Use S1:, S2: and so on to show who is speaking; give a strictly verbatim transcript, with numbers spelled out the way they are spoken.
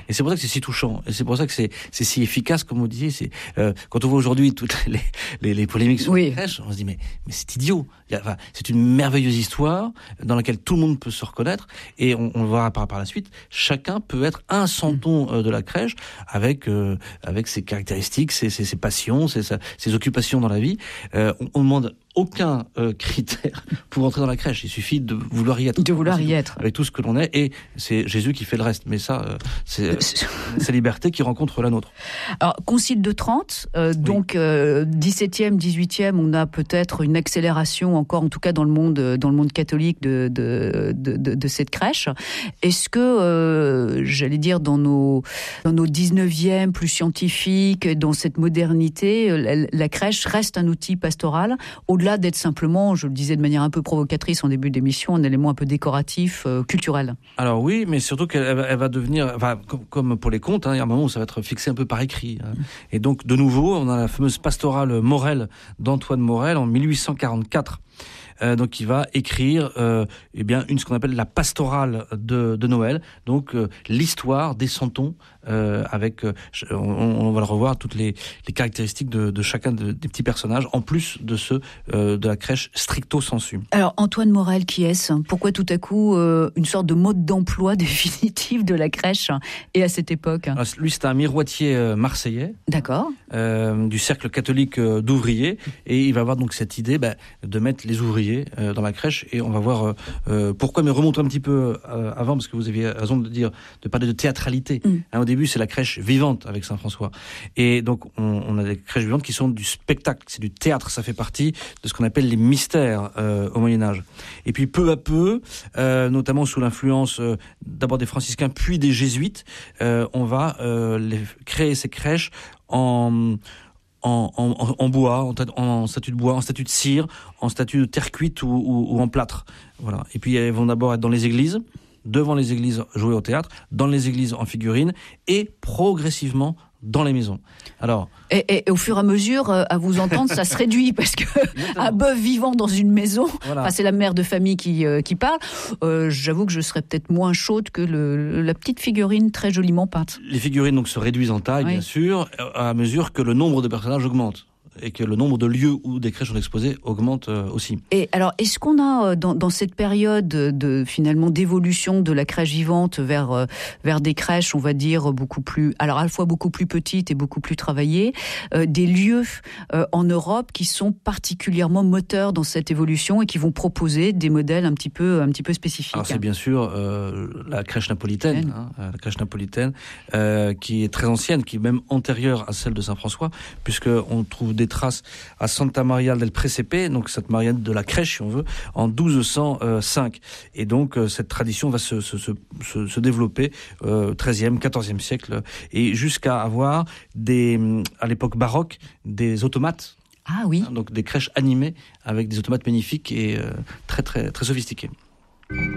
S1: Et c'est pour ça que c'est si touchant. Et c'est pour ça que c'est, c'est si efficace, comme vous disiez. C'est, euh, quand on voit aujourd'hui toutes les, les, les polémiques sur
S2: oui.
S1: les crèches, on se dit, mais, mais c'est idiot. Il y a, enfin, c'est une merveilleuse histoire dans laquelle tout le monde peut se reconnaître. Et on, on le verra par, par la suite. Chacun peut être un santon euh, de la crèche avec, euh, avec ses caractéristiques, ses, ses, ses passions, ses, ses occupations dans la vie. Euh, on, on demande aucun euh, critère pour entrer dans la crèche. Il suffit de vouloir y être.
S2: De vouloir y être.
S1: Avec tout ce que l'on est. Et c'est Jésus qui fait le reste. Mais ça, euh, c'est, c'est liberté qui rencontre la nôtre.
S2: Alors, Concile de Trente, euh, oui. donc euh, dix-septième, dix-huitième, on a peut-être une accélération encore, en tout cas dans le monde, dans le monde catholique, de, de, de, de, de cette crèche. Est-ce que, euh, j'allais dire, dans nos, dans nos dix-neuvième, plus scientifiques, dans cette modernité, la, la crèche reste un outil pastoral, au-delà d'être simplement, je le disais de manière un peu provocatrice en début d'émission, un élément un peu décoratif, euh, culturel.
S1: Alors oui, mais surtout qu'elle elle va devenir, enfin, comme, comme pour les contes, hein, il y a un moment où ça va être fixé un peu par écrit. Hein. Et donc, de nouveau, on a la fameuse pastorale Morel d'Antoine Morel en mille huit cent quarante-quatre. Euh, donc il va écrire euh, eh bien une ce qu'on appelle la pastorale de, de Noël, donc euh, l'histoire des santons euh, avec euh, on, on va le revoir toutes les, les caractéristiques de, de chacun de, des petits personnages en plus de ceux euh, de la crèche stricto sensu.
S2: Alors Antoine Morel, qui est-ce ? Pourquoi tout à coup euh, une sorte de mode d'emploi définitif de la crèche et à cette époque ? Alors,
S1: lui c'est un miroitier euh, marseillais.
S2: D'accord.
S1: Euh, du cercle catholique euh, d'ouvriers et il va avoir donc cette idée bah, de mettre les ouvriers dans la crèche et on va voir euh, pourquoi, mais remontons un petit peu euh, avant parce que vous aviez raison de dire, de parler de théâtralité. Mm. Hein, au début, c'est la crèche vivante avec Saint François. Et donc, on, on a des crèches vivantes qui sont du spectacle, c'est du théâtre, ça fait partie de ce qu'on appelle les mystères euh, au Moyen-Âge. Et puis, peu à peu, euh, notamment sous l'influence euh, d'abord des franciscains puis des jésuites, euh, on va euh, les, créer ces crèches en... En, en, en bois, en, en statue de bois, en statue de cire, en statue de terre cuite ou, ou, ou en plâtre. Voilà. Et puis, elles vont d'abord être dans les églises, devant les églises jouer au théâtre, dans les églises en figurines, et progressivement dans les maisons. Alors,
S2: et, et, et au fur et à mesure, à vous entendre, ça se réduit parce que un bœuf vivant dans une maison, voilà. Enfin, c'est la mère de famille qui euh, qui parle. Euh, j'avoue que je serais peut-être moins chaude que le, la petite figurine très joliment peinte.
S1: Les figurines donc se réduisent en taille, oui. Bien sûr, à mesure que le nombre de personnages augmente. Et que le nombre de lieux où des crèches sont exposées augmente euh, aussi.
S2: Et alors, est-ce qu'on a dans, dans cette période de finalement d'évolution de la crèche vivante vers euh, vers des crèches, on va dire beaucoup plus, alors à la fois beaucoup plus petites et beaucoup plus travaillées, euh, des lieux euh, en Europe qui sont particulièrement moteurs dans cette évolution et qui vont proposer des modèles un petit peu un petit peu spécifiques.
S1: Alors c'est bien sûr euh, la crèche napolitaine, hein, la crèche napolitaine euh, qui est très ancienne, qui est même antérieure à celle de Saint François, puisque on trouve des traces à Santa Maria del Presepe, donc Sainte Maria de la crèche si on veut, en douze cent cinq. Et donc euh, cette tradition va se, se, se, se développer euh, treizième, quatorzième siècle, et jusqu'à avoir des, à l'époque baroque, des automates.
S2: Ah oui.
S1: Hein, donc des crèches animées avec des automates magnifiques et euh, très très très sophistiqués.